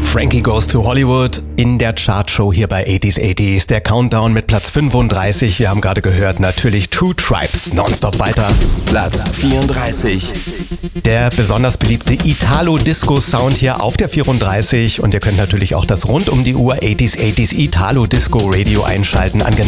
Frankie Goes to Hollywood in der Chartshow hier bei 80s. Der Countdown mit Platz 35. Wir haben gerade gehört, natürlich Two Tribes. Nonstop weiter. Platz 34. Der besonders beliebte Italo-Disco-Sound hier auf der 34. Und ihr könnt natürlich auch das rund um die Uhr 80s Italo-Disco-Radio einschalten an